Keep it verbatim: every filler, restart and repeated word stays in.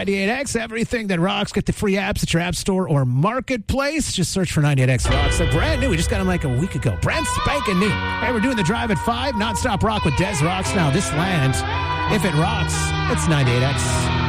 ninety-eight X, everything that rocks. Get the free apps at your app store or marketplace. Just search for ninety-eight X Rocks. They're brand new. We just got them like a week ago. Brand spanking new. Hey, we're doing the drive at five. Non-stop rock with Des Rocks. Now, this land, if it rocks, it's ninety-eight X.